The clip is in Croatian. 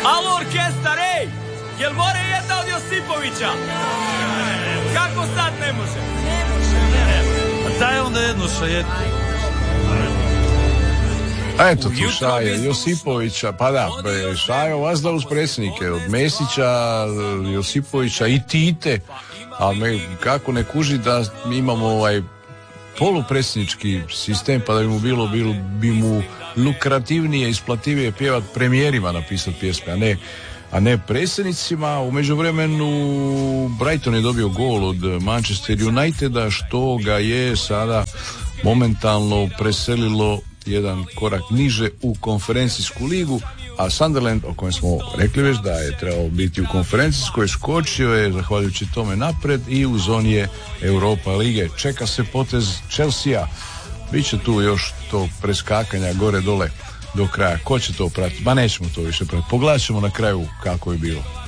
Alo orkestar, ej! Jel more jedna od Josipovića? Kako sad ne može? A daj onda jednu šajetu. A eto tu Šaje Josipovića, pa da, Šajo vazda uz predsjednike, od Mesića, Josipovića i Tite, a kako ne kuži da mi imamo ovaj polupredsjednički sistem, pa da bi mu lukrativnije, isplativije pjevat premijerima napisati pjesme, a ne predsjednicima. U međuvremenu Brighton je dobio gol od Manchester Uniteda, što ga je sada momentalno preselilo jedan korak niže u konferencijsku ligu, a Sunderland, o kojem smo rekli već da je trebao biti u konferencijskoj, skočio je zahvaljujući tome napred i u zoni je Europa lige. Čeka se potez Chelsea, bit će tu još to preskakanja gore dole do kraja. Ko će to pratiti? Ma nećemo to više pratiti. Pogledat ćemo na kraju kako je bilo.